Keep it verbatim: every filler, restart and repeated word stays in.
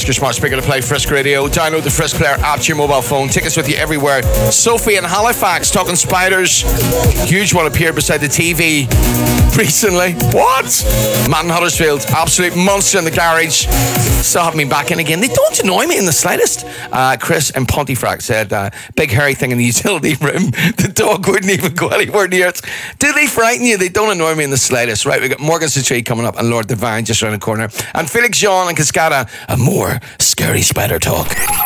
Oscar Smart Speaker to play Frisk Radio. Download the Frisk Player app to your mobile phone. Take us with you everywhere. Sophie in Halifax talking spiders. Huge one appeared beside the T V recently. What? Matt in Huddersfield, absolute monster in the garage. Still haven't been back in again. They don't annoy me in the slightest. Uh, Chris in Pontefract said, uh, big hairy thing in the utility room. The dog wouldn't even go anywhere near it. Do they frighten you? They don't annoy me in the slightest. Right, we got Morgan Citri coming up and Lord Divine just around the corner. And Felix Jean and Cascada, a more scary spider talk.